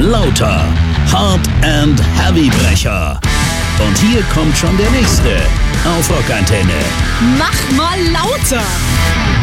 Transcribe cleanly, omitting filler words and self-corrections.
lauter. Hard and Heavy Brecher. Und hier kommt schon der nächste auf Rockantenne. Mach mal lauter!